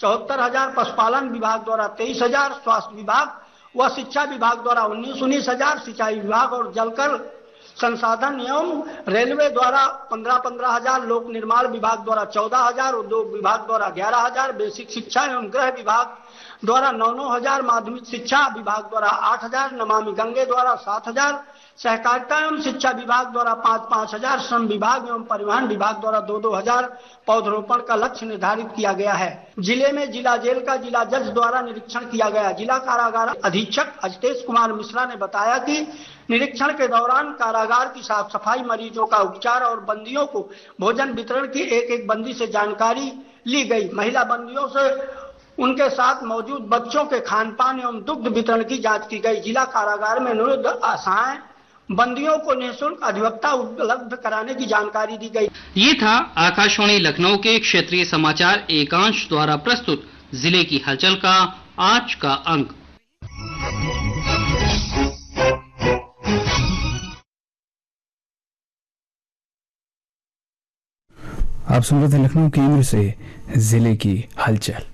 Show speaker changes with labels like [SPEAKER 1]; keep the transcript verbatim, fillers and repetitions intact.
[SPEAKER 1] चौहत्तर हजार, पशुपालन विभाग द्वारा तेईस हजार, स्वास्थ्य विभाग व शिक्षा विभाग द्वारा उन्नीस उन्नीस हजार, सिंचाई विभाग और जलकर संसाधन एवं रेलवे द्वारा पंद्रह पंद्रह हजार, लोक निर्माण विभाग द्वारा चौदह हजार, उद्योग विभाग द्वारा ग्यारह हजार, बेसिक शिक्षा एवं गृह विभाग द्वारा नौ नौ हजार, माध्यमिक शिक्षा विभाग द्वारा आठ हजार, नमामि गंगे द्वारा सात हजार, सहकारिता एवं शिक्षा विभाग द्वारा पाँच पाँच हजार, श्रम विभाग एवं परिवहन विभाग द्वारा दो दो हजार पौधरोपण का लक्ष्य निर्धारित किया गया है। जिले में जिला जेल का जिला जज द्वारा निरीक्षण किया गया। जिला कारागार अधीक्षक अजतेश कुमार मिश्रा ने बताया कि निरीक्षण के दौरान कारागार की साफ सफाई, मरीजों का उपचार और बंदियों को भोजन वितरण की एक एक बंदी से जानकारी ली गई। महिला बंदियों से उनके साथ मौजूद बच्चों के खान पान एवं दुग्ध वितरण की जांच की गई। जिला कारागार में निरुद्ध असहाय बंदियों को निःशुल्क अधिवक्ता उपलब्ध कराने की जानकारी दी गई।
[SPEAKER 2] ये था आकाशवाणी लखनऊ के क्षेत्रीय समाचार एकांश द्वारा प्रस्तुत जिले की हलचल का आज का अंक।
[SPEAKER 3] आप सुन रहे थे लखनऊ केंद्र से जिले की हलचल।